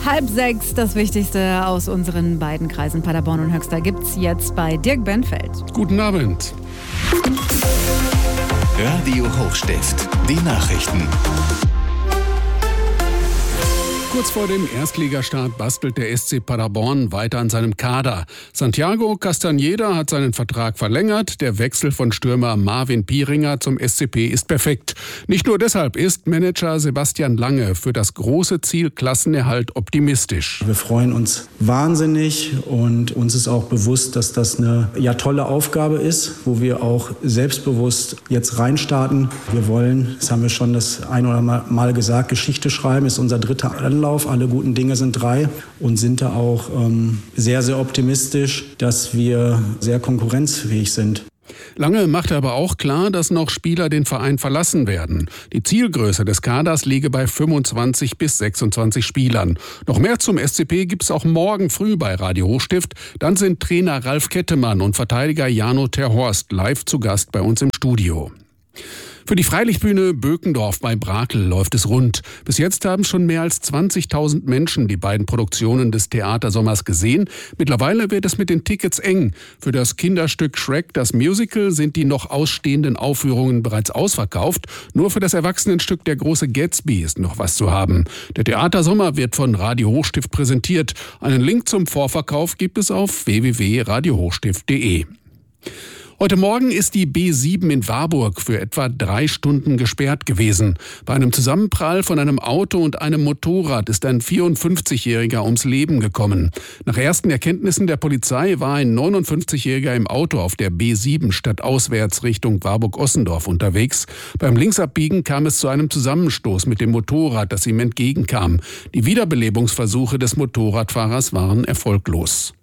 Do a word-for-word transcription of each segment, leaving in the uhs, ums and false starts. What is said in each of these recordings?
Halb sechs, das Wichtigste aus unseren beiden Kreisen Paderborn und Höxter gibt's jetzt bei Dirk Benfeld. Guten Abend. Radio Hochstift, die Nachrichten. Kurz vor dem Erstligastart bastelt der S C Paderborn weiter an seinem Kader. Santiago Castañeda hat seinen Vertrag verlängert. Der Wechsel von Stürmer Marvin Pieringer zum S C P ist perfekt. Nicht nur deshalb ist Manager Sebastian Lange für das große Ziel Klassenerhalt optimistisch. Wir freuen uns wahnsinnig und uns ist auch bewusst, dass das eine ja, tolle Aufgabe ist, wo wir auch selbstbewusst jetzt reinstarten. Wir wollen, das haben wir schon das ein oder mal gesagt, Geschichte schreiben ist unser dritter Anlauf. Alle guten Dinge sind drei und sind da auch ähm, sehr, sehr optimistisch, dass wir sehr konkurrenzfähig sind. Lange machte aber auch klar, dass noch Spieler den Verein verlassen werden. Die Zielgröße des Kaders liege bei fünfundzwanzig bis sechsundzwanzig Spielern. Noch mehr zum S C P gibt es auch morgen früh bei Radio Hochstift. Dann sind Trainer Ralf Kettemann und Verteidiger Jano Terhorst live zu Gast bei uns im Studio. Für die Freilichtbühne Bökendorf bei Brakel läuft es rund. Bis jetzt haben schon mehr als zwanzigtausend Menschen die beiden Produktionen des Theatersommers gesehen. Mittlerweile wird es mit den Tickets eng. Für das Kinderstück Shrek, das Musical, sind die noch ausstehenden Aufführungen bereits ausverkauft. Nur für das Erwachsenenstück Der große Gatsby ist noch was zu haben. Der Theatersommer wird von Radio Hochstift präsentiert. Einen Link zum Vorverkauf gibt es auf w w w punkt radio hochstift punkt de. Heute Morgen ist die B sieben in Warburg für etwa drei Stunden gesperrt gewesen. Bei einem Zusammenprall von einem Auto und einem Motorrad ist ein vierundfünfzigjähriger ums Leben gekommen. Nach ersten Erkenntnissen der Polizei war ein neunundfünfzigjähriger im Auto auf der B sieben stadtauswärts Richtung Warburg-Ossendorf unterwegs. Beim Linksabbiegen kam es zu einem Zusammenstoß mit dem Motorrad, das ihm entgegenkam. Die Wiederbelebungsversuche des Motorradfahrers waren erfolglos.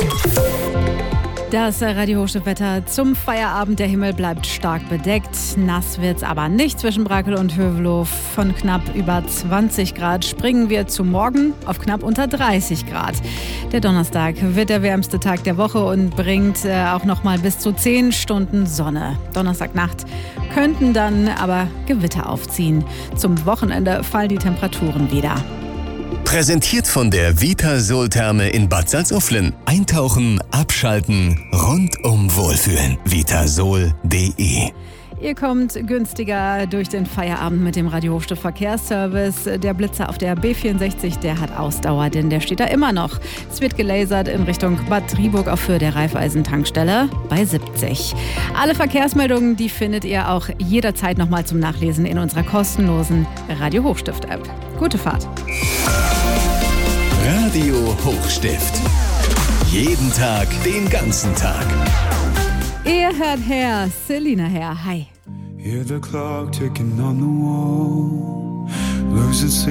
Das Radio Hochstift-Wetter zum Feierabend. Der Himmel bleibt stark bedeckt. Nass wird's aber nicht. Zwischen Brakel und Hövelow von knapp über zwanzig Grad springen wir zu morgen auf knapp unter dreißig Grad. Der Donnerstag wird der wärmste Tag der Woche und bringt äh, auch noch mal bis zu zehn Stunden Sonne. Donnerstagnacht könnten dann aber Gewitter aufziehen. Zum Wochenende fallen die Temperaturen wieder. Präsentiert von der Vitasol-Therme in Bad Salzuflen. Eintauchen, abschalten, rundum wohlfühlen. vitasol punkt de. Ihr kommt günstiger durch den Feierabend mit dem Radio Hochstift Verkehrsservice. Der Blitzer auf der B vierundsechzig, der hat Ausdauer, denn der steht da immer noch. Es wird gelasert in Richtung Bad Driburg auf Höhe der Raiffeisen-Tankstelle bei siebzig. Alle Verkehrsmeldungen, die findet ihr auch jederzeit nochmal zum Nachlesen in unserer kostenlosen Radio Hochstift-App. Gute Fahrt. Radio Hochstift. Jeden Tag, den ganzen Tag. Ihr hört her, Selina her. Hi. Hear the clock ticking on the wall, losing